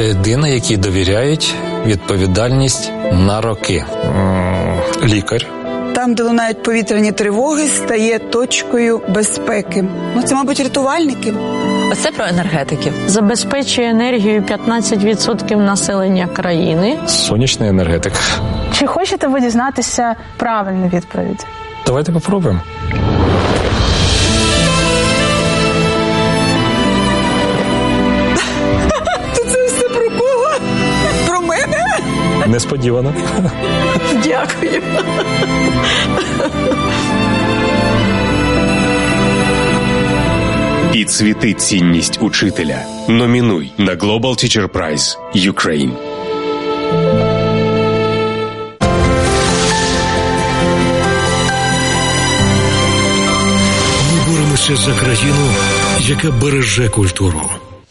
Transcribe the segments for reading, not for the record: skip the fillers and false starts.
Людина, якій довіряють відповідальність на роки. Лікар. Там, де лунають повітряні тривоги, стає точкою безпеки. Це, мабуть, рятувальники. Оце про енергетиків. Забезпечує енергією 15% населення країни. Сонячний енергетик. Чи хочете ви дізнатися правильну відповідь? Давайте попробуємо. Це все про кого? Про мене? Несподівано. Дякую. Підсвіти цінність учителя. Номінуй на Global Teacher Prize Ukraine. Ми боремося за країну, яка береже культуру.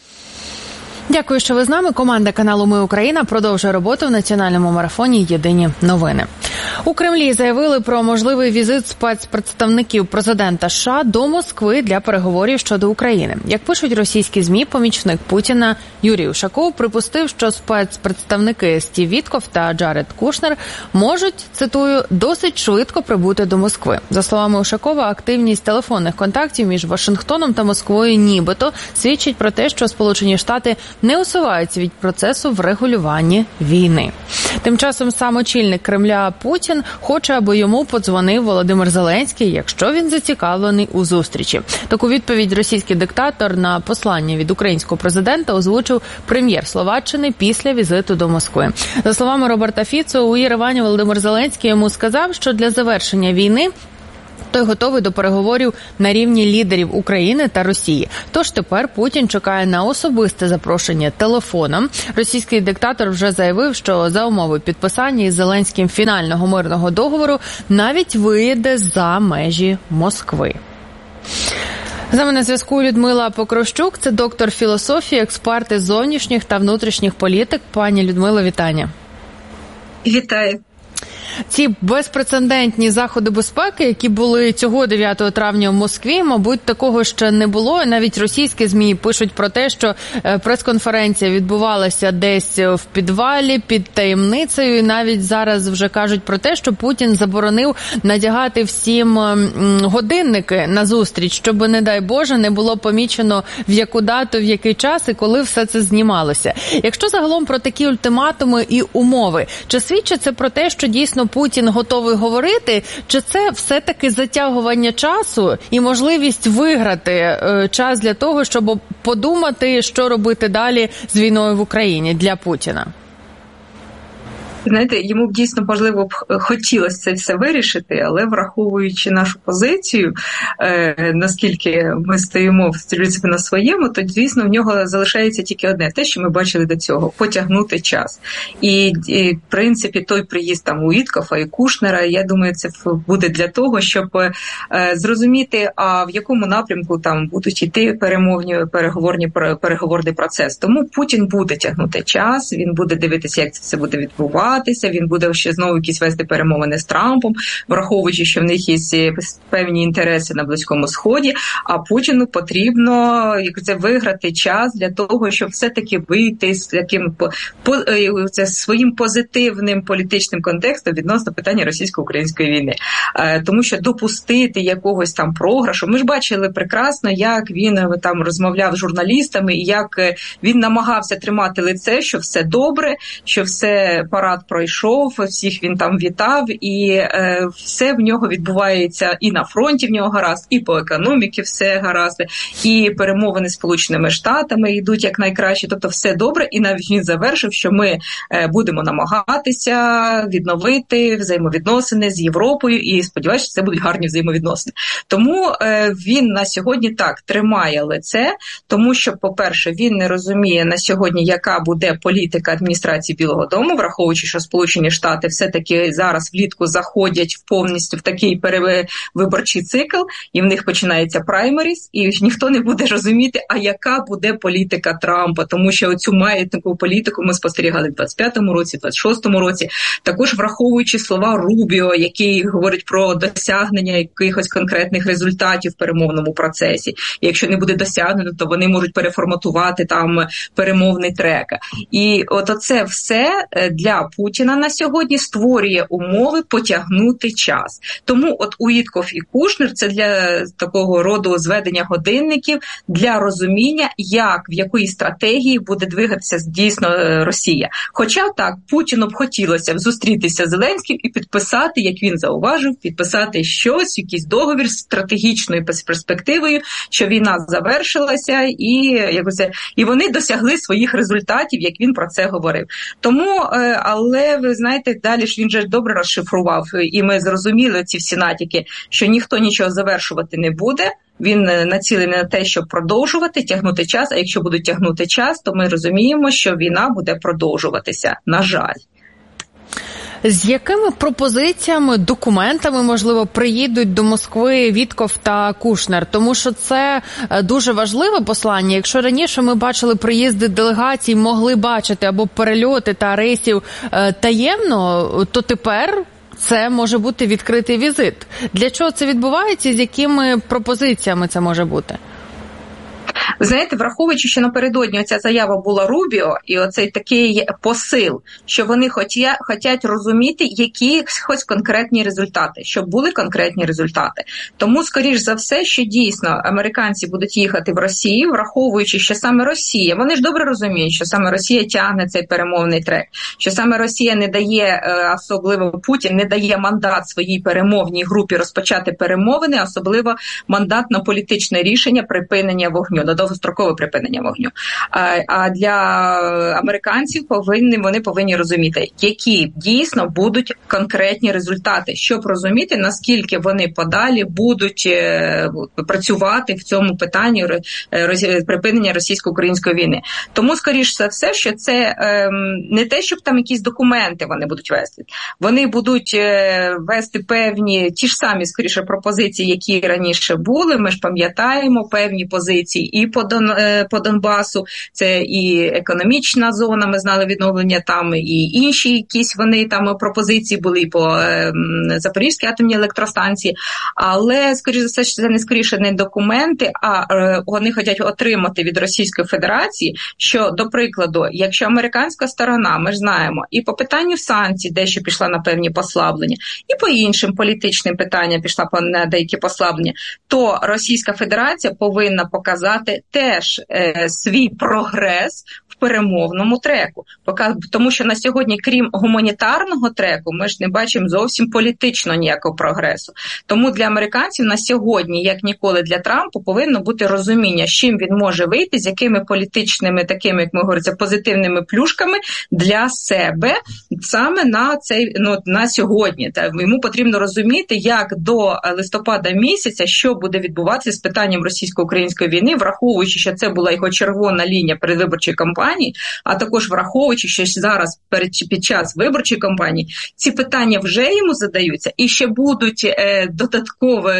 Дякую, що ви з нами. Команда каналу «Ми Україна» продовжує роботу в національному марафоні «Єдині новини». У Кремлі заявили про можливий візит спецпредставників президента США до Москви для переговорів щодо України. Як пишуть російські ЗМІ, помічник Путіна Юрій Ушаков припустив, що спецпредставники Стів Вітков та Джаред Кушнер можуть, цитую, «досить швидко прибути до Москви». За словами Ушакова, активність телефонних контактів між Вашингтоном та Москвою нібито свідчить про те, що Сполучені Штати не усуваються від процесу врегулювання війни. Тим часом сам очільник Кремля Путін хоче, аби йому подзвонив Володимир Зеленський, якщо він зацікавлений у зустрічі. Таку відповідь російський диктатор на послання від українського президента озвучив прем'єр Словаччини після візиту до Москви. За словами Роберта Фіцо, у Єревані Володимир Зеленський йому сказав, що для завершення війни той готовий до переговорів на рівні лідерів України та Росії. Тож тепер Путін чекає на особисте запрошення телефоном. Російський диктатор вже заявив, що за умови підписання із Зеленським фінального мирного договору навіть виїде за межі Москви. З нами на зв'язку Людмила Покрощук, це доктор філософії, експерт із зовнішніх та внутрішніх політик. Пані Людмила, вітання. Вітаю. Ці безпрецедентні заходи безпеки, які були цього 9 травня в Москві, мабуть, такого ще не було. Навіть російські ЗМІ пишуть про те, що прес-конференція відбувалася десь в підвалі, під таємницею. І навіть зараз вже кажуть про те, що Путін заборонив надягати всім годинники на зустріч, щоб, не дай Боже, не було помічено в яку дату, в який час і коли все це знімалося. Якщо загалом про такі ультиматуми і умови, чи свідчить це про те, що дійсно Путін готовий говорити, чи це все-таки затягування часу і можливість виграти час для того, щоб подумати, що робити далі з війною в Україні для Путіна? Знаєте, йому б дійсно, можливо, хотілося це все вирішити, але враховуючи нашу позицію, наскільки ми стоїмо в принципі на своєму, то, звісно, в нього залишається тільки одне, те, що ми бачили до цього – потягнути час. І в принципі, той приїзд там у Віткофа і Кушнера, я думаю, це буде для того, щоб зрозуміти, а в якому напрямку там будуть йти переговорний процес. Тому Путін буде тягнути час, він буде дивитися, як це все буде відбуватися. Він буде ще знову якісь вести перемовини з Трампом, враховуючи, що в них є певні інтереси на Близькому Сході, а Путіну потрібно виграти час для того, щоб все-таки вийти з таким своїм позитивним політичним контекстом відносно питання російсько-української війни. Тому що допустити якогось там програшу, ми ж бачили прекрасно, як він там розмовляв з журналістами, і як він намагався тримати лице, що все добре, що все парад пройшов, всіх він там вітав, і все в нього відбувається і на фронті в нього гаразд, і по економіці все гаразд, і перемовини з Сполученими Штатами йдуть як найкраще, тобто все добре, і навіть він завершив, що ми будемо намагатися відновити взаємовідносини з Європою, і сподіваюся, що це будуть гарні взаємовідносини. Тому він на сьогодні так тримає лице, тому що, по-перше, він не розуміє на сьогодні, яка буде політика адміністрації Білого дому, враховуючи, що Сполучені Штати все-таки зараз влітку заходять повністю в такий перевиборчий цикл, і в них починається праймеріс, і ніхто не буде розуміти, а яка буде політика Трампа, тому що оцю маятникову політику ми спостерігали в 25-му році, 26-му році, також враховуючи слова Рубіо, який говорить про досягнення якихось конкретних результатів в перемовному процесі. І якщо не буде досягнено, то вони можуть переформатувати там перемовний трек. І от оце все для Путіна на сьогодні створює умови потягнути час. Тому от Уіткоф і Кушнер – це для такого роду зведення годинників, для розуміння, як, в якої стратегії буде двигатися дійсно Росія. Хоча так, Путіну б хотілося зустрітися з Зеленським і підписати, як він зауважив, підписати щось, якийсь договір з стратегічною перспективою, що війна завершилася і вони досягли своїх результатів, як він про це говорив. Тому, але ви знаєте, далі ж він же добре розшифрував, і ми зрозуміли ці всі натяки, що ніхто нічого завершувати не буде. Він націлений на те, щоб продовжувати, тягнути час, а якщо будуть тягнути час, то ми розуміємо, що війна буде продовжуватися, на жаль. З якими пропозиціями, документами, можливо, приїдуть до Москви Вітков та Кушнер? Тому що це дуже важливе послання. Якщо раніше ми бачили приїзди делегацій, могли бачити або перельоти та рейсів таємно, то тепер це може бути відкритий візит. Для чого це відбувається? З якими пропозиціями це може бути? Ви знаєте, враховуючи, що напередодні оця заява була Рубіо, і оцей такий посил, що вони хочуть розуміти, які хоч конкретні результати, щоб були конкретні результати. Тому, скоріш за все, що дійсно американці будуть їхати в Росію, враховуючи, що саме Росія, вони ж добре розуміють, що саме Росія тягне цей перемовний трек, що саме Росія не дає, особливо Путін, не дає мандат своїй перемовній групі розпочати перемовини, особливо мандат на політичне рішення припинення вогню, на довгострокове припинення вогню. А для американців вони повинні розуміти, які дійсно будуть конкретні результати, щоб розуміти, наскільки вони подалі будуть працювати в цьому питанні припинення російсько-української війни. Тому, скоріш за все, що це не те, щоб там якісь документи вони будуть вести. Вони будуть вести певні, ті ж самі, скоріше, пропозиції, які раніше були. Ми ж пам'ятаємо певні позиції і по Донбасу, це і економічна зона, ми знали відновлення там, і інші якісь вони там пропозиції були і по Запорізькій атомній електростанції, але, скоріше за все, що це не скоріше не документи, а вони хочуть отримати від Російської Федерації, що, до прикладу, якщо американська сторона, ми ж знаємо, і по питанню санкцій дещо пішла на певні послаблення, і по іншим політичним питанням пішла на деякі послаблення, то Російська Федерація повинна показати теж свій прогрес в перемовному треку. Тому що на сьогодні, крім гуманітарного треку, ми ж не бачимо зовсім політично ніякого прогресу. Тому для американців на сьогодні, як ніколи для Трампа, повинно бути розуміння, з чим він може вийти, з якими політичними, такими, як ми говоримо, позитивними плюшками для себе саме на сьогодні. Йому потрібно розуміти, як до листопада місяця, що буде відбуватися з питанням російсько-української війни, враховуючи, що це була його червона лінія передвиборчої кампанії, а також враховуючи, що зараз під час виборчої кампанії ці питання вже йому задаються і ще будуть додатково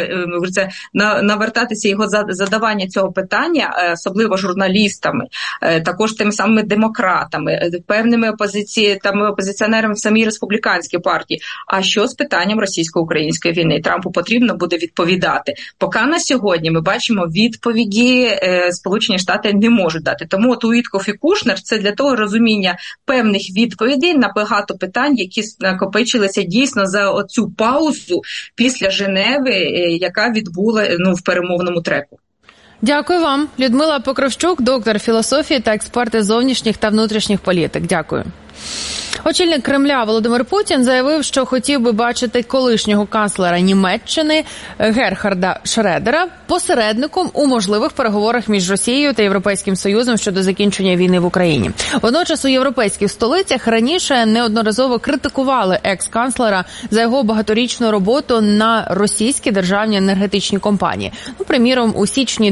навертатися його задавання цього питання, особливо журналістами, також тими самими демократами, певними опозиціонерами в самій республіканській партії. А що з питанням російсько-української війни? Трампу потрібно буде відповідати. Поки на сьогодні ми бачимо відповіді Сполучені Штати не можуть дати. Тому от Уіткоф і Кушнер – це для того розуміння певних відповідей на багато питань, які накопичилися дійсно за оцю паузу після Женеви, яка відбула в перемовному треку. Дякую вам. Людмила Покровщук, доктор філософії та експерт із зовнішніх та внутрішніх політик. Дякую. Очільник Кремля Володимир Путін заявив, що хотів би бачити колишнього канцлера Німеччини Герхарда Шредера посередником у можливих переговорах між Росією та Європейським Союзом щодо закінчення війни в Україні. Водночас у європейських столицях раніше неодноразово критикували екс-канцлера за його багаторічну роботу на російські державні енергетичні компанії. Приміром, у січні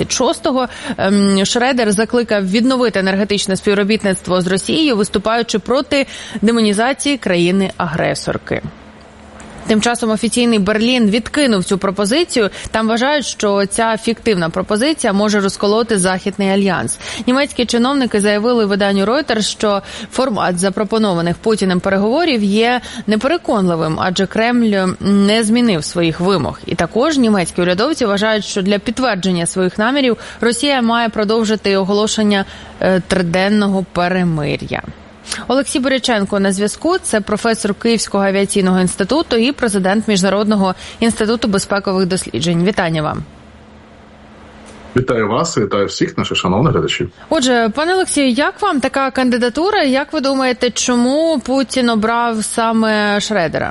2026-го Шредер закликав відновити енергетичне співробітництво з Росією, виступаючи проти проти демонізації країни-агресорки. Тим часом офіційний Берлін відкинув цю пропозицію. Там вважають, що ця фіктивна пропозиція може розколоти Західний альянс. Німецькі чиновники заявили виданню Reuters, що формат запропонованих Путіним переговорів є непереконливим, адже Кремль не змінив своїх вимог. І також німецькі урядовці вважають, що для підтвердження своїх намірів Росія має продовжити оголошення триденного перемир'я. Олексій Боряченко на зв'язку. Це професор Київського авіаційного інституту і президент Міжнародного інституту безпекових досліджень. Вітання вам. Вітаю вас, вітаю всіх наших шановних глядачів. Отже, пане Олексію, як вам така кандидатура? Як ви думаєте, чому Путін обрав саме Шредера?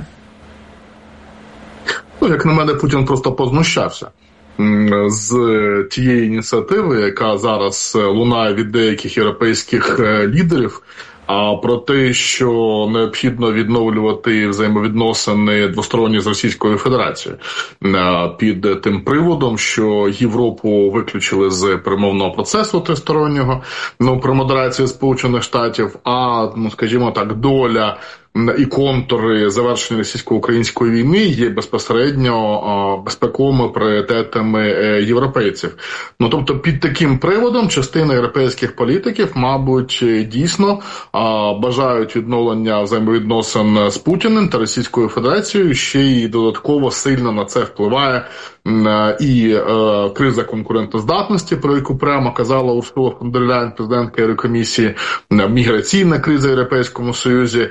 Як на мене, Путін просто познущався з тієї ініціативи, яка зараз лунає від деяких європейських лідерів, а про те, що необхідно відновлювати взаємовідносини двосторонні з Російською Федерацією під тим приводом, що Європу виключили з перемовного процесу тристороннього, при модерації Сполучених Штатів, а, скажімо так, доля і контури завершення російсько-української війни є безпосередньо безпековими пріоритетами європейців. Тобто під таким приводом частина європейських політиків, мабуть, дійсно бажають відновлення взаємовідносин з Путіним та Російською Федерацією, ще й додатково сильно на це впливає і криза конкурентоздатності, про яку прямо казала Урсула фон дер Ляєн, президентка Єврокомісії, міграційна криза в Європейському Союзі,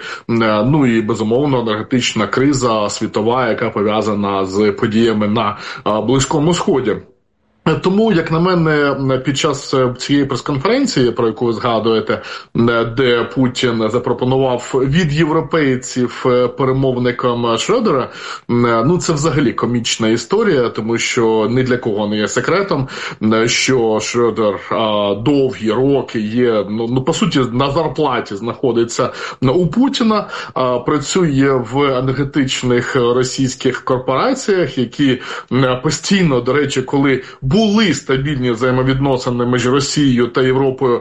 і, безумовно, енергетична криза світова, яка пов'язана з подіями на Близькому Сході. Тому, як на мене, під час цієї прес-конференції, про яку ви згадуєте, де Путін запропонував від європейців перемовникам Шредера, це взагалі комічна історія, тому що ні для кого не є секретом, що Шредер довгі роки є, по суті, на зарплаті знаходиться у Путіна, працює в енергетичних російських корпораціях, які постійно, до речі, коли були стабільні взаємовідносини між Росією та Європою,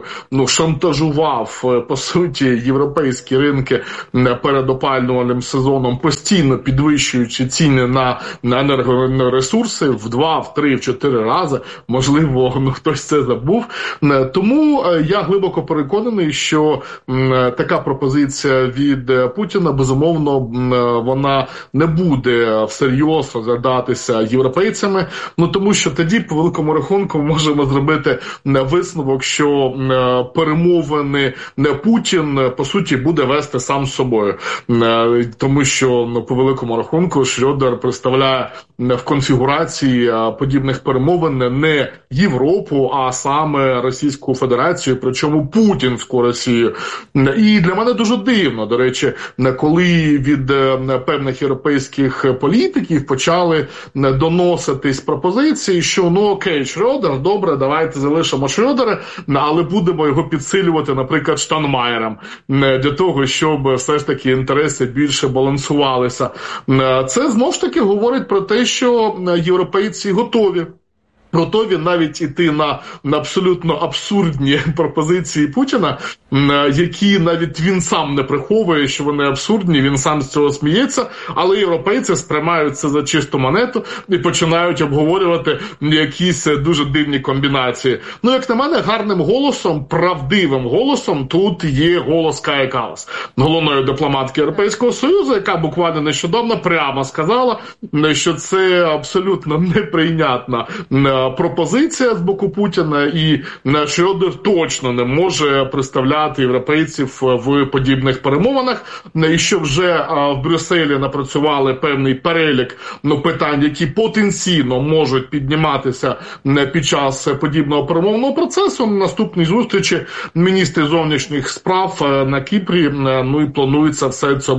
шантажував, по суті, європейські ринки перед опалювальним сезоном, постійно підвищуючи ціни на енергоресурси в 2, в 3, в 4 рази. Можливо, хтось це забув. Тому я глибоко переконаний, що така пропозиція від Путіна, безумовно, вона не буде всерйоз розглядатися європейцями, тому що тоді, по великому рахунку, можемо зробити висновок, що перемовини Путін, по суті, буде вести сам з собою. Тому що, по великому рахунку, Шредер представляє в конфігурації подібних перемовин не Європу, а саме Російську Федерацію, причому путінську Росію. І для мене дуже дивно, до речі, коли від певних європейських політиків почали доноситись пропозиції, що окей, Шредер, добре, давайте залишимо Шредера, але будемо його підсилювати, наприклад, Штайнмаєром, для того, щоб все ж таки інтереси більше балансувалися. Це, знову ж таки, говорить про те, що європейці готові навіть іти на абсолютно абсурдні пропозиції Путіна, які навіть він сам не приховує, що вони абсурдні, він сам з цього сміється, але європейці сприймають це за чисту монету і починають обговорювати якісь дуже дивні комбінації. Як на мене, гарним голосом, правдивим голосом тут є голос Каї Каллас, головної дипломатки Європейського Союзу, яка буквально нещодавно прямо сказала, що це абсолютно неприйнятна пропозиція з боку Путіна, і Шредер точно не може представляти європейців в подібних перемовинах, і що вже в Брюсселі напрацювали певний перелік питань, які потенційно можуть підніматися під час подібного перемовного процесу. На наступній зустрічі міністри зовнішніх справ на Кіпрі, і планується все це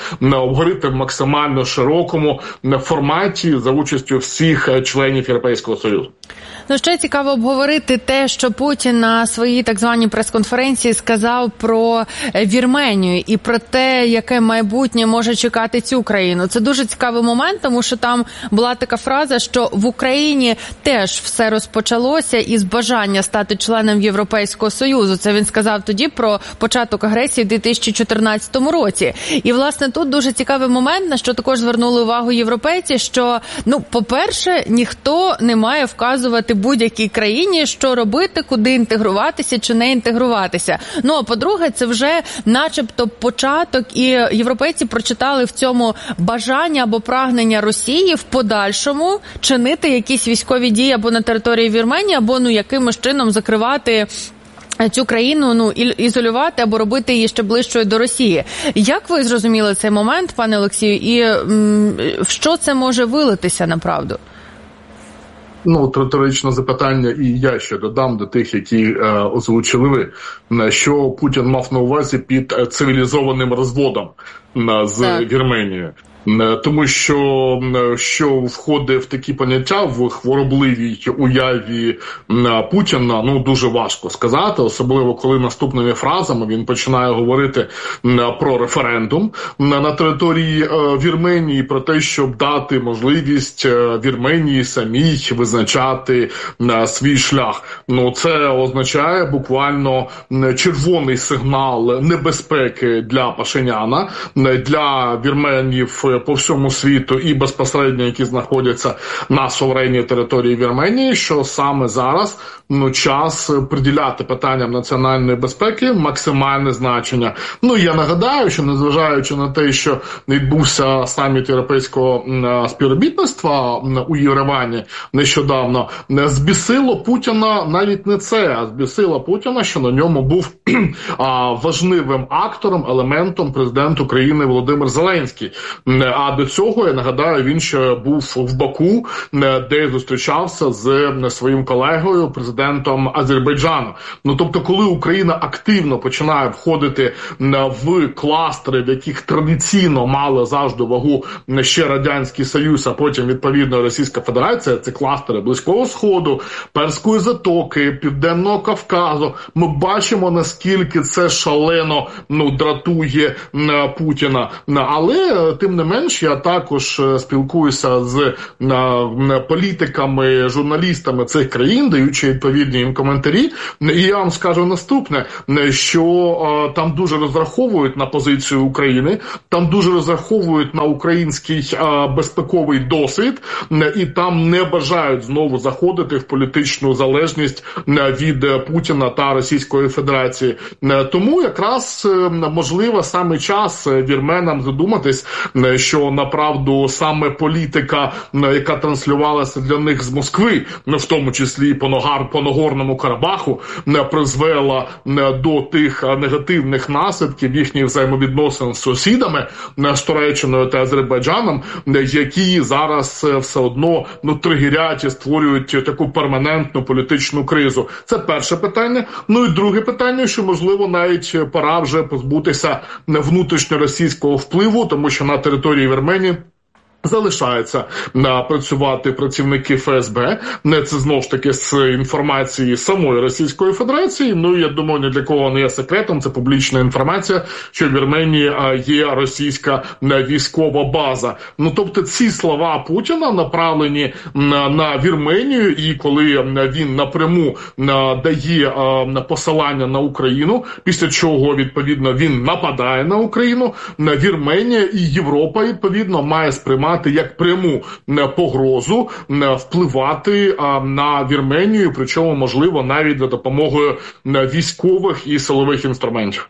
обговорити в максимально широкому форматі за участю всіх членів Європейського Союзу. Союзу. Ну, ще цікаво обговорити те, що Путін на своїй так званій прес-конференції сказав про Вірменію і про те, яке майбутнє може чекати цю країну. Це дуже цікавий момент, тому що там була така фраза, що в Україні теж все розпочалося із бажання стати членом Європейського Союзу. Це він сказав тоді про початок агресії в 2014 році. І, власне, тут дуже цікавий момент, на що також звернули увагу європейці, що, по-перше, ніхто не має вказувати будь-якій країні, що робити, куди інтегруватися чи не інтегруватися. А по-друге, це вже начебто початок, і європейці прочитали в цьому бажання або прагнення Росії в подальшому чинити якісь військові дії або на території Вірменії, або якимось чином закривати цю країну, ізолювати або робити її ще ближчою до Росії. Як ви зрозуміли цей момент, пане Олексію, і в що це може вилитися направду? Риторичне запитання, і я ще додам до тих, які озвучили ви, що Путін мав на увазі під цивілізованим розводом з Вірменією. Тому що входить в такі поняття в хворобливій уяві Путіна, дуже важко сказати, особливо коли наступними фразами він починає говорити про референдум на території Вірменії, про те, щоб дати можливість Вірменії самій визначати свій шлях. Це означає буквально червоний сигнал небезпеки для Пашиняна, для вірменів по всьому світу і безпосередньо, які знаходяться на суверенній території Вірменії, що саме зараз час приділяти питанням національної безпеки максимальне значення. Я нагадаю, що незважаючи на те, що відбувся саміт європейського співробітництва у Єревані нещодавно, збісило Путіна навіть не це, а збісило Путіна, що на ньому був важливим актором, елементом президент України Володимир Зеленський. А до цього, я нагадаю, він ще був в Баку, де зустрічався з своїм колегою, президентом Азербайджану. Тобто, коли Україна активно починає входити в кластери, в яких традиційно мали завжди вагу ще Радянський Союз, а потім, відповідно, Російська Федерація, це кластери Близького Сходу, Перської затоки, Південного Кавказу, ми бачимо, наскільки це шалено дратує Путіна. Але, тим не менш, я також спілкуюся з політиками, журналістами цих країн, даючи відповідні їм коментарі, і я вам скажу наступне, що там дуже розраховують на позицію України, там дуже розраховують на український безпековий досвід, і там не бажають знову заходити в політичну залежність від Путіна та Російської Федерації. Тому якраз, можливо, саме час вірменам задуматись, що, направду, саме політика, яка транслювалася для них з Москви, в тому числі по Нагорному Карабаху, призвела до тих негативних наслідків їхніх взаємовідносин з сусідами, з Туреччиною та Азербайджаном, які зараз все одно тригерять і створюють таку перманентну політичну кризу. Це перше питання. І друге питання, що, можливо, навіть пора вже позбутися внутрішньоросійського впливу, тому що на території Вірменії залишаються працювати працівники ФСБ. Це, знову ж таки, з інформації самої Російської Федерації. Я думаю, ні для кого не є секретом, це публічна інформація, що в Вірменії є російська військова база. Тобто ці слова Путіна направлені на Вірменію, і коли він напряму дає посилання на Україну, після чого, відповідно, він нападає на Україну, Вірменія і Європа, відповідно, має сприймати як пряму погрозу впливати на Вірменію, причому, можливо, навіть за допомогою військових і силових інструментів.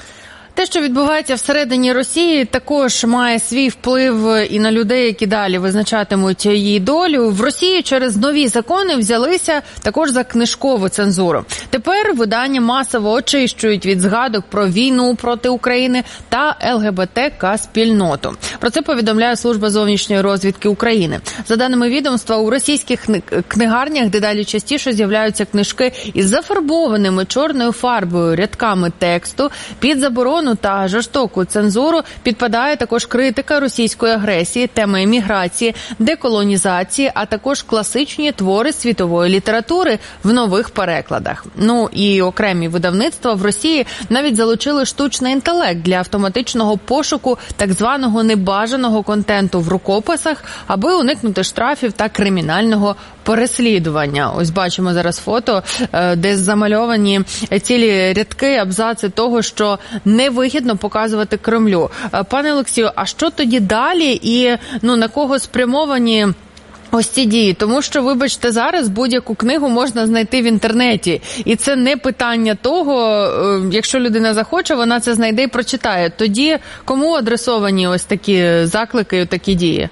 Те, що відбувається всередині Росії, також має свій вплив і на людей, які далі визначатимуть її долю. В Росії через нові закони взялися також за книжкову цензуру. Тепер видання масово очищують від згадок про війну проти України та ЛГБТК-спільноту. Про це повідомляє Служба зовнішньої розвідки України. За даними відомства, у російських книгарнях дедалі частіше з'являються книжки із зафарбованими чорною фарбою рядками тексту під заборону заборону та жорстоку цензуру підпадає також критика російської агресії, теми еміграції, деколонізації, а також класичні твори світової літератури в нових перекладах. Ну і окремі видавництва в Росії навіть залучили штучний інтелект для автоматичного пошуку так званого небажаного контенту в рукописах, аби уникнути штрафів та кримінального переслідування. Ось бачимо зараз фото, де замальовані цілі рядки, абзаци того, що невигідно показувати Кремлю. Пане Олексію, а що тоді далі і на кого спрямовані ось ці дії? Тому що, вибачте, зараз будь-яку книгу можна знайти в інтернеті. І це не питання того, якщо людина захоче, вона це знайде і прочитає. Тоді кому адресовані ось такі заклики, такі дії?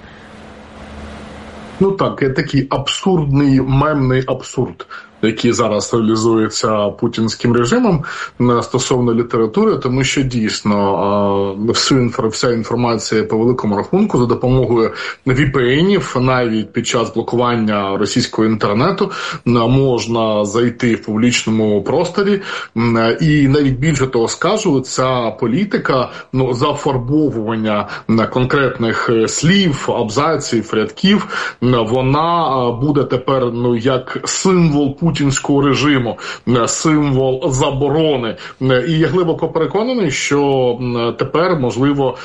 Так, такий абсурдний, мемний абсурд, який зараз реалізується путінським режимом стосовно літератури, тому що дійсно вся інформація по великому рахунку за допомогою VPN-ів, навіть під час блокування російського інтернету, можна зайти в публічному просторі. І навіть більше того скажу, ця політика зафарбовування конкретних слів, абзаців, рядків, вона буде тепер як символ путінського режиму, символ заборони. І я глибоко переконаний, що тепер, можливо,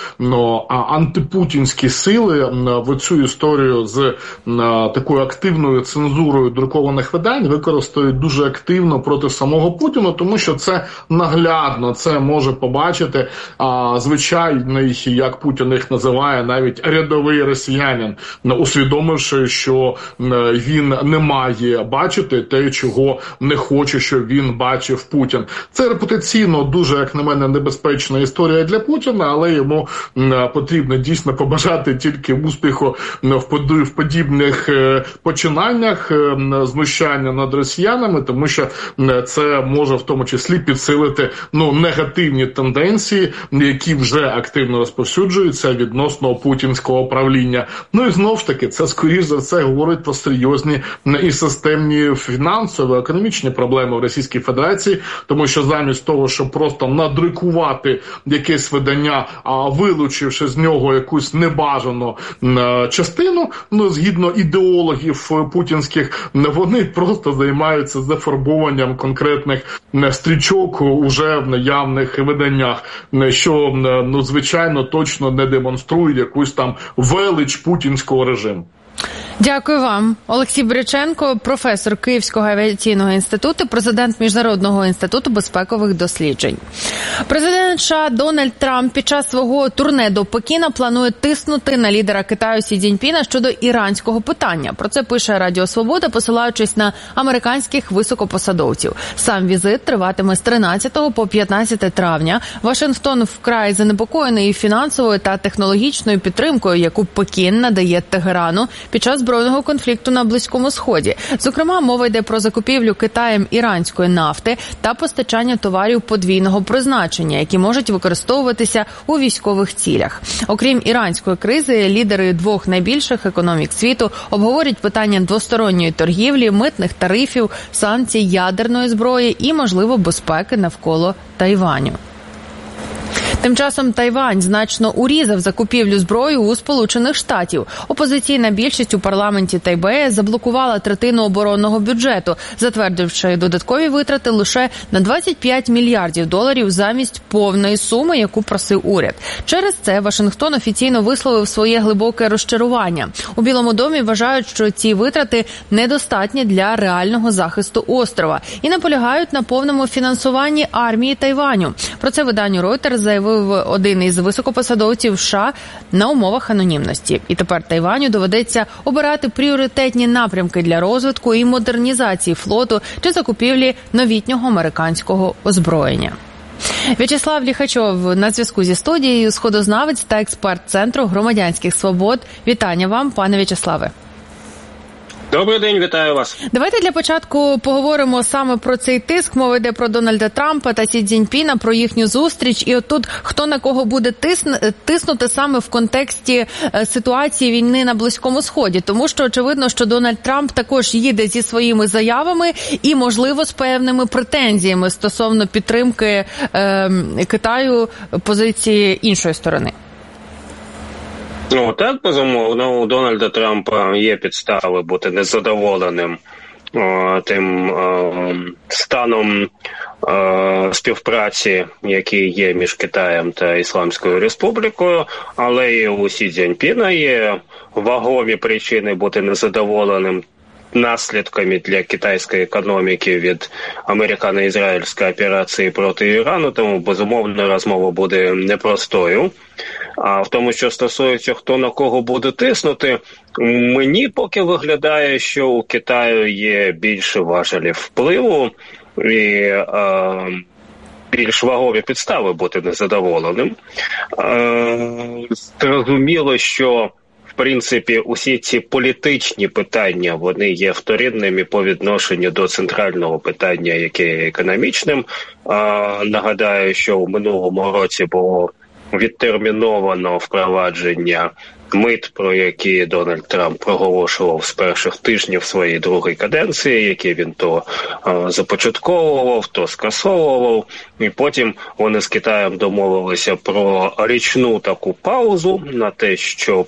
антипутінські сили в цю історію з такою активною цензурою друкованих видань використають дуже активно проти самого Путіна, тому що це наглядно, це може побачити звичайний, як Путін їх називає, навіть рядовий росіянин, усвідомивши, що він не має бачити те, чого не хоче, щоб він бачив Путін. Це репутаційно дуже, як на мене, небезпечна історія для Путіна, але йому потрібно дійсно побажати тільки успіху в подібних починаннях знущання над росіянами, тому що це може в тому числі підсилити негативні тенденції, які вже активно розповсюджуються відносно путінського правління. І знову ж таки, це скоріш за все говорить про серйозні і системні фінансово-економічні проблеми в Російській Федерації, тому що замість того, щоб просто надрукувати якесь видання, вилучивши з нього якусь небажану частину, згідно ідеологів путінських, вони просто займаються зафарбованням конкретних стрічок уже в наявних виданнях, що, звичайно, точно не демонструють якусь там велич путінського режиму. Дякую вам. Олексій Бриченко, професор Київського авіаційного інституту, президент Міжнародного інституту безпекових досліджень. Президент США Дональд Трамп під час свого турне до Пекіна планує тиснути на лідера Китаю Сі Цзіньпіна щодо іранського питання. Про це пише Радіо Свобода, посилаючись на американських високопосадовців. Сам візит триватиме з 13 по 15 травня. Вашингтон вкрай занепокоєний фінансовою та технологічною підтримкою, яку Пекін надає Тегерану під час збройного конфлікту на Близькому Сході. Зокрема, мова йде про закупівлю Китаєм іранської нафти та постачання товарів подвійного призначення, які можуть використовуватися у військових цілях. Окрім іранської кризи, лідери двох найбільших економік світу обговорять питання двосторонньої торгівлі, митних тарифів, санкцій, ядерної зброї і, можливо, безпеки навколо Тайваню. Тим часом Тайвань значно урізав закупівлю зброї у Сполучених Штатів. Опозиційна більшість у парламенті Тайбея заблокувала третину оборонного бюджету, затвердивши додаткові витрати лише на $25 мільярдів замість повної суми, яку просив уряд. Через це Вашингтон офіційно висловив своє глибоке розчарування. У Білому домі вважають, що ці витрати недостатні для реального захисту острова і наполягають на повному фінансуванні армії Тайваню. Про це виданню Reuters заявив один із високопосадовців США на умовах анонімності. І тепер Тайваню доведеться обирати пріоритетні напрямки для розвитку і модернізації флоту чи закупівлі новітнього американського озброєння. В'ячеслав Ліхачов на зв'язку зі студією, сходознавець та експерт Центру громадянських свобод. Вітання вам, пане В'ячеславе. Добрий день, вітаю вас. Давайте для початку поговоримо саме про цей тиск. Мова йде про Дональда Трампа та Сі Цзіньпіна, про їхню зустріч. І отут хто на кого буде тиснути саме в контексті ситуації війни на Близькому Сході. Тому що очевидно, що Дональд Трамп також їде зі своїми заявами і, можливо, з певними претензіями стосовно підтримки Китаю позиції іншої сторони. Ну, так, безумовно, у Дональда Трампа є підстави бути незадоволеним тим станом співпраці, який є між Китаєм та Ісламською Республікою, але і у Сі Цзіньпіна є вагомі причини бути незадоволеним наслідками для китайської економіки від американо-ізраїльської операції проти Ірану, тому, безумовно, розмова буде непростою. А в тому, що стосується, хто на кого буде тиснути, мені поки виглядає, що у Китаю є більше важелів впливу і більш вагові підстави бути незадоволеним. Зрозуміло, що в принципі, усі ці політичні питання, вони є вторинними по відношенню до центрального питання, яке є економічним. Нагадаю, що у минулому році було відтерміновано впровадження мит, про які Дональд Трамп проголошував з перших тижнів своєї другої каденції, які він то започатковував, то скасовував. І потім вони з Китаєм домовилися про річну таку паузу на те, щоб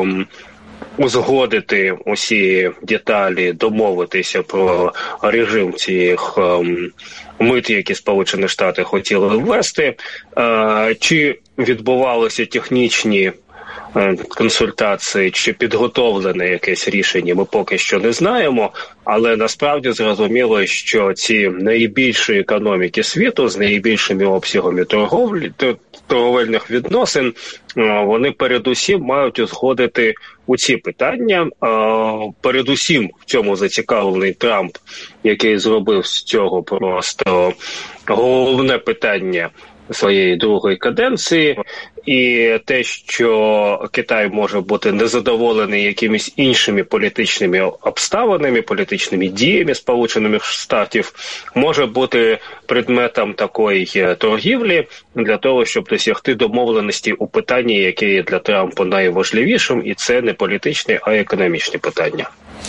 узгодити усі деталі, домовитися про режим цих мит, які Сполучені Штати хотіли ввести. Чи відбувалися технічні консультації, чи підготовлене якесь рішення, ми поки що не знаємо, але насправді зрозуміло, що ці найбільші економіки світу з найбільшими обсягами торговельних відносин, вони передусім мають узгодити у ці питання. Передусім в цьому зацікавлений Трамп, який зробив з цього просто головне питання своєї другої каденції, і те, що Китай може бути незадоволений якимись іншими політичними обставинами, політичними діями Сполучених Штатів, може бути предметом такої торгівлі для того, щоб досягти домовленості у питанні, яке є для Трампа найважливішим, і це не політичне, а економічне питання.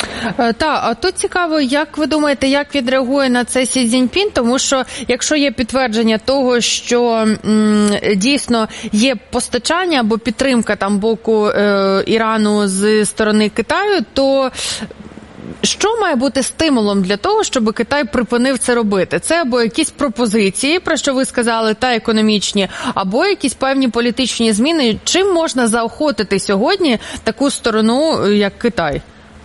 А тут цікаво, як ви думаєте, як відреагує на це Сі Цзіньпін, тому що якщо є підтвердження того, що дійсно є постачання або підтримка там боку Ірану з сторони Китаю, то що має бути стимулом для того, щоб Китай припинив це робити? Це або якісь пропозиції, про що ви сказали, та економічні, або якісь певні політичні зміни. Чим можна заохотити сьогодні таку сторону, як Китай?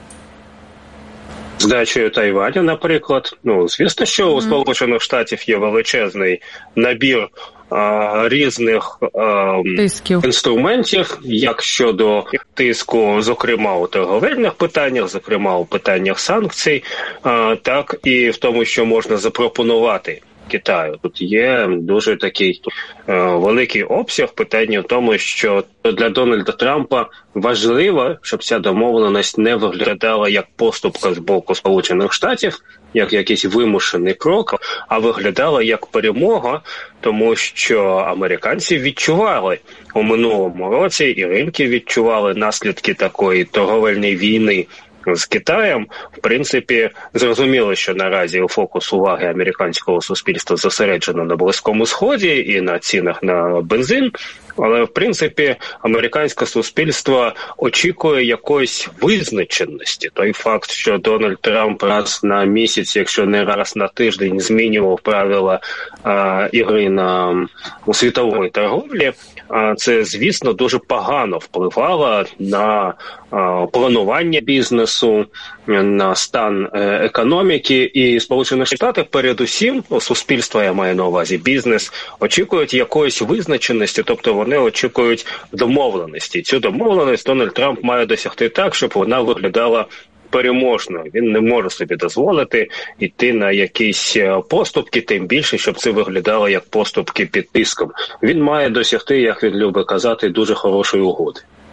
Здачею Тайваню, наприклад. Звісно, що у Сполучених Штатів є величезний набір різних інструментів, як щодо тиску, зокрема у торговельних питаннях, зокрема у питаннях санкцій, так і в тому, що можна запропонувати Китаю. Тут є дуже такий великий обсяг питання в тому, що для Дональда Трампа важливо, щоб ця домовленість не виглядала як поступка з боку Сполучених Штатів, як якийсь вимушений крок, а виглядала як перемога, тому що американці відчували у минулому році, і ринки відчували наслідки такої торговельної війни з Китаєм. В принципі, зрозуміло, що наразі фокус уваги американського суспільства зосереджено на Близькому Сході і на цінах на бензин, але, в принципі, американське суспільство очікує якоїсь визначеності. Той факт, що Дональд Трамп раз на місяць, якщо не раз на тиждень, змінював правила ігри у світової торговлі, це, звісно, дуже погано впливало на планування бізнесу, на стан економіки. І Сполучені Штати передусім, суспільство, я маю на увазі, бізнес, очікують якоїсь визначеності, тобто вони очікують домовленості. Цю домовленість Дональд Трамп має досягти так, щоб вона виглядала переможно. Він не може собі дозволити йти на якісь поступки, тим більше, щоб це виглядало як поступки під тиском. Він має досягти, як він любить казати, дуже хорошої угоди.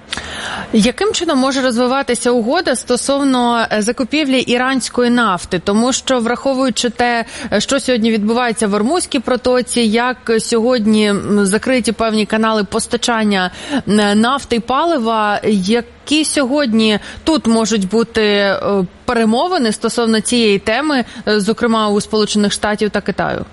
Яким чином може розвиватися угода стосовно закупівлі іранської нафти? Тому що, враховуючи те, що сьогодні відбувається в Ормузькій протоці, як сьогодні закриті певні канали постачання нафти і палива, які сьогодні тут можуть бути перемовини стосовно цієї теми, зокрема у Сполучених Штатів та Китаю?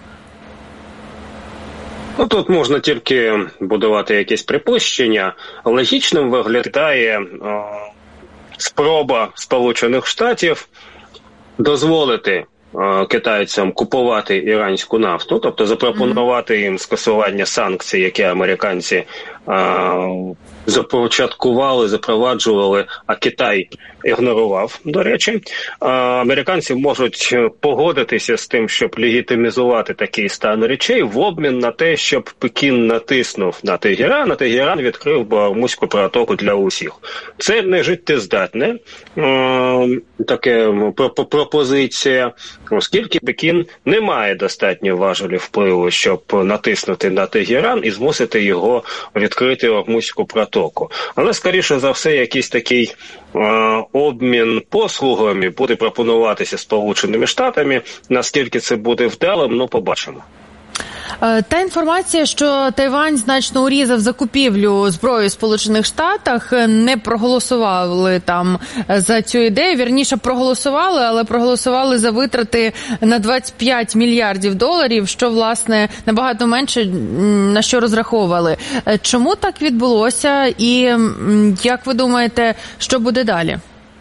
Ну, тут можна тільки будувати якісь припущення. Логічним виглядає спроба Сполучених Штатів дозволити китайцям купувати іранську нафту, тобто запропонувати їм скасування санкцій, які американці запроваджували, а Китай ігнорував, до речі. Американці можуть погодитися з тим, щоб легітимізувати такий стан речей в обмін на те, щоб Пекін натиснув на Тегеран, а Тегеран відкрив би Ормузьку протоку для усіх. Це не життєздатне таке пропозиція, оскільки Пекін не має достатньо важелів впливу, щоб натиснути на Тегеран і змусити його відкрити Ормузьку протоку. Але, скоріше за все, якийсь такий обмін послугами буде пропонуватися Сполученими Штатами. Наскільки це буде вдалим, побачимо. Та інформація, що Тайвань значно урізав закупівлю зброї в Сполучених Штатах, не проголосували там за цю ідею. Вірніше, проголосували, але проголосували за витрати на 25 мільярдів доларів, що, власне, набагато менше, на що розраховували. Чому так відбулося і як ви думаєте, що буде далі?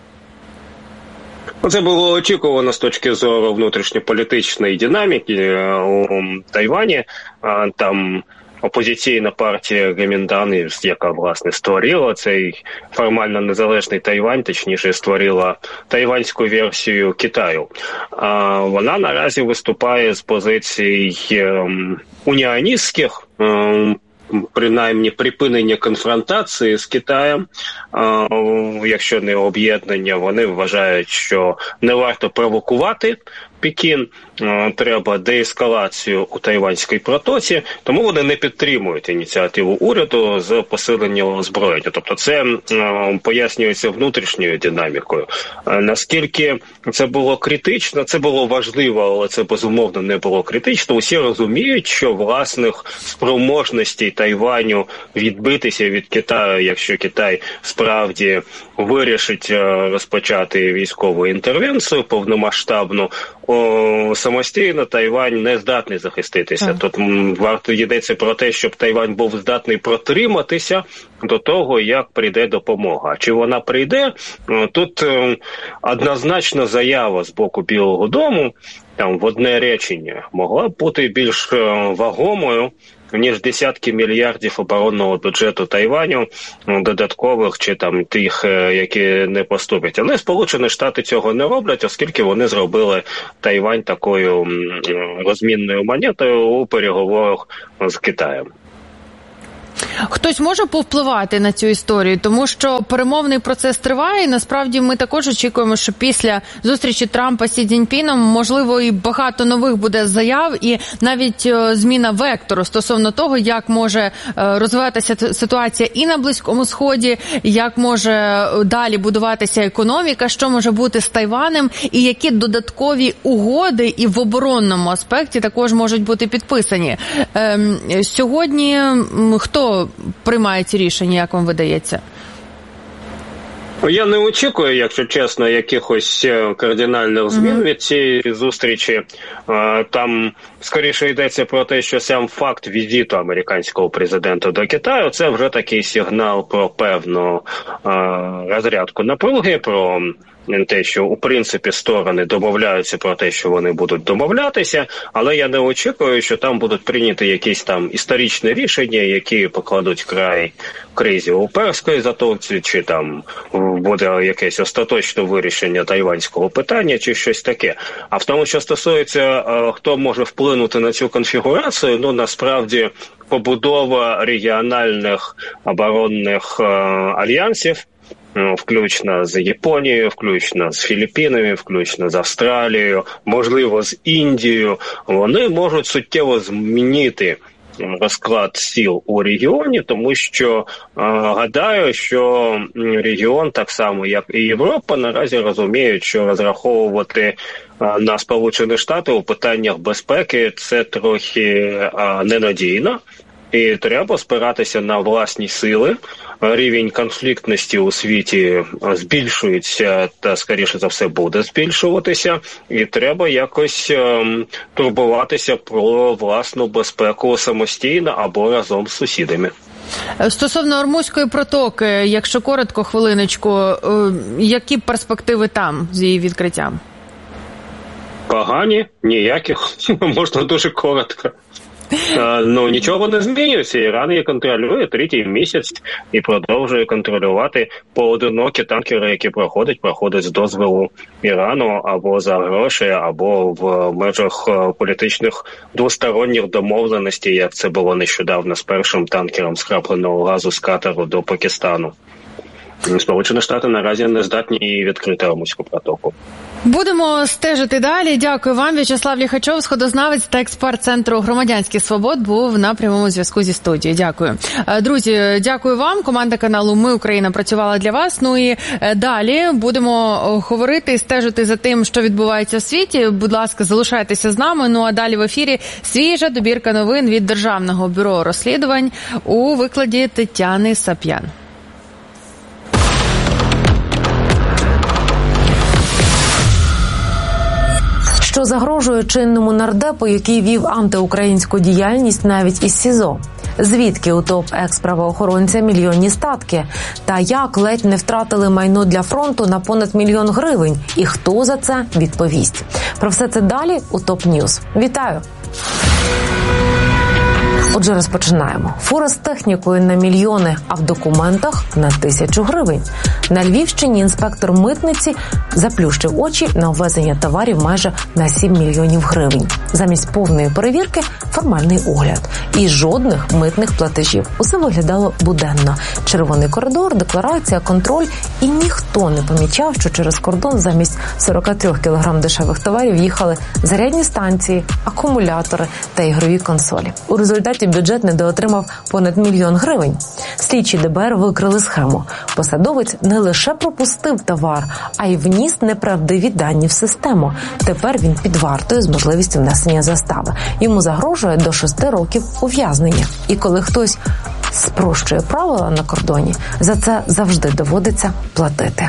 Це було очікувано з точки зору внутрішньополітичної динаміки у Тайвані. Там опозиційна партія Гоміндан, яка, власне, створила цей формально незалежний Тайвань, точніше, створила тайванську версію Китаю. Вона наразі виступає з позицій уніоністських, принаймні припинення конфронтації з Китаєм, якщо не об'єднання, вони вважають, що не варто провокувати Пекін, треба деескалацію у Тайванській протоці, тому вони не підтримують ініціативу уряду з посилення озброєння. Тобто це пояснюється внутрішньою динамікою. Наскільки це було критично, це було важливо, але це безумовно не було критично. Усі розуміють, що власних спроможностей Тайваню відбитися від Китаю, якщо Китай справді вирішить розпочати військову інтервенцію повномасштабну, самостійно Тайвань не здатний захиститися. Тут варто йдеться про те, щоб Тайвань був здатний протриматися до того, як прийде допомога. Чи вона прийде? Тут однозначно заява з боку Білого дому, там в одне речення, могла б бути більш вагомою, ніж десятки мільярдів оборонного бюджету Тайваню, додаткових чи там тих, які не поступлять. Але Сполучені Штати цього не роблять, оскільки вони зробили Тайвань такою розмінною монетою у переговорах з Китаєм. Хтось може повпливати на цю історію, тому що перемовний процес триває, і насправді ми також очікуємо, що після зустрічі Трампа з Сі Цзіньпіном, можливо, і багато нових буде заяв, і навіть зміна вектору стосовно того, як може розвиватися ситуація і на Близькому Сході, як може далі будуватися економіка, що може бути з Тайванем, і які додаткові угоди і в оборонному аспекті також можуть бути підписані. Сьогодні хто приймає ці рішення, як вам видається? Я не очікую, якщо чесно, якихось кардинальних змін від цієї зустрічі. Там скоріше йдеться про те, що сам факт візиту американського президента до Китаю – це вже такий сигнал про певну розрядку напруги, про те, що у принципі сторони домовляються про те, що вони будуть домовлятися, але я не очікую, що там будуть прийняті якісь там історичні рішення, які покладуть край кризі у Перській затоці, чи там буде якесь остаточне вирішення тайванського питання, чи щось таке. А в тому, що стосується, хто може вплинути на цю конфігурацію, насправді побудова регіональних оборонних альянсів, включно з Японією, включно з Філіппінами, включно з Австралією, можливо, з Індією, вони можуть суттєво змінити розклад сил у регіоні, тому що гадаю, що регіон, так само як і Європа, наразі розуміють, що розраховувати на Сполучені Штати у питаннях безпеки це трохи ненадійно. І треба спиратися на власні сили. Рівень конфліктності у світі збільшується та, скоріше за все, буде збільшуватися. І треба якось турбуватися про власну безпеку самостійно або разом з сусідами. Стосовно Ормузької протоки, якщо коротко, хвилиночку, які перспективи там з її відкриттям? Погані, ніяких, можна дуже коротко. Нічого не змінюється. Іран її контролює третій місяць і продовжує контролювати поодинокі танкери, які проходять з дозволу Ірану або за гроші, або в межах політичних двосторонніх домовленостей, як це було нещодавно з першим танкером скрапленого газу з Катару до Пакистану. Сполучені Штати наразі не здатні і відкрити Ормузьку протоку. Будемо стежити далі. Дякую вам. В'ячеслав Ліхачов, сходознавець та експерт Центру громадянських свобод, був на прямому зв'язку зі студією. Дякую. Друзі, дякую вам. Команда каналу «Ми Україна» працювала для вас. Ну і далі будемо говорити і стежити за тим, що відбувається в світі. Будь ласка, залишайтеся з нами. Ну а далі в ефірі свіжа добірка новин від Державного бюро розслідувань у викладі Тетяни Сап'ян. Що загрожує чинному нардепу, який вів антиукраїнську діяльність навіть із СІЗО? Звідки у топ-екс-правоохоронця мільйонні статки? Та як ледь не втратили майно для фронту на понад 1 мільйон гривень? І хто за це відповість? Про все це далі у ТОП Ньюз. Вітаю! Отже, розпочинаємо. Фура з технікою на мільйони, а в документах на 1000 гривень. На Львівщині інспектор митниці заплющив очі на ввезення товарів майже на 7 мільйонів гривень. Замість повної перевірки – формальний огляд. І жодних митних платежів. Усе виглядало буденно. Червоний коридор, декларація, контроль. І ніхто не помічав, що через кордон замість 43 кілограм дешевих товарів їхали зарядні станції, акумулятори та ігрові консолі. У результаті бюджет недоотримав понад 1 мільйон гривень. Слідчі ДБР викрили схему. Посадовець не лише пропустив товар, а й вніс неправдиві дані в систему. Тепер він під вартою з можливістю внесення застави. Йому загрожує до 6 років ув'язнення. І коли хтось спрощує правила на кордоні, за це завжди доводиться платити.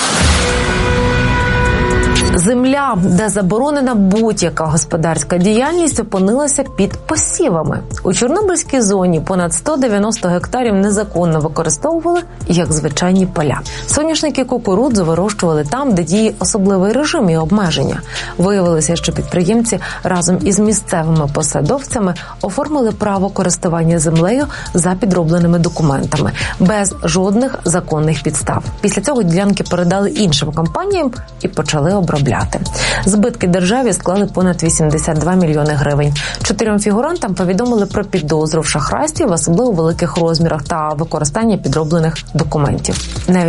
Земля, де заборонена будь-яка господарська діяльність, опинилася під посівами. У Чорнобильській зоні понад 190 гектарів незаконно використовували як звичайні поля. Соняшники і кукурудзу вирощували там, де діє особливий режим і обмеження. Виявилося, що підприємці разом із місцевими посадовцями оформили право користування землею за підробленими документами, без жодних законних підстав. Після цього ділянки передали іншим компаніям і почали обробляти. Збитки державі склали понад 82 мільйони гривень. 4 фігурантам повідомили про підозру в шахрайстві в особливо великих розмірах та використанні підроблених документів. Навіть